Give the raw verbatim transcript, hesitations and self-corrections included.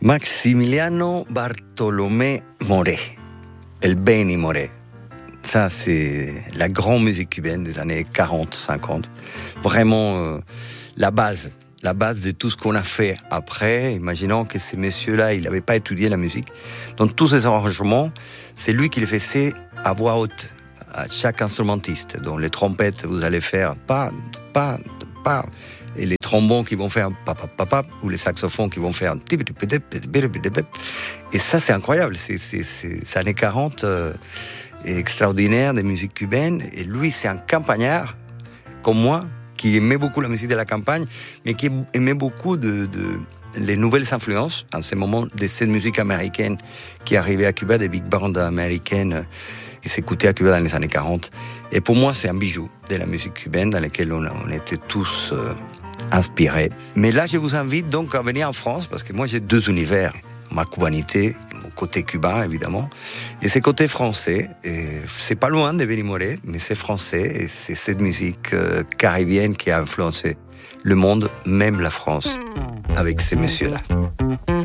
Maximiliano Bartolomé Moré, El Benny Moré. Ça, c'est la grande musique cubaine des années quarante cinquante. Vraiment euh, la base, la base de tout ce qu'on a fait après. Imaginons que ces messieurs-là, ils n'avaient pas étudié la musique. Donc tous ces arrangements, c'est lui qui les faisait à voix haute à chaque instrumentiste. Donc les trompettes, vous allez faire pa, pa, pa. Et les trombons qui vont faire papa papa ou les saxophones qui vont faire et ça c'est incroyable, c'est c'est c'est, c'est années quarante euh, extraordinaire des musiques cubaines. Et lui c'est un campagnard comme moi qui aimait beaucoup la musique de la campagne, mais qui aimait beaucoup de, de les nouvelles influences en ce moment de cette musique américaine qui arrivait à Cuba, des big bands américaines et s'écoutait à Cuba dans les années quarante. Et pour moi c'est un bijou de la musique cubaine dans laquelle on, on était tous euh, inspiré. Mais là, je vous invite donc à venir en France parce que moi, j'ai deux univers. Ma cubanité, mon côté cubain, évidemment, et c'est côté français. Et c'est pas loin de Benny Moré, mais c'est français. Et c'est cette musique euh, caribéenne qui a influencé le monde, même la France, avec ces messieurs-là.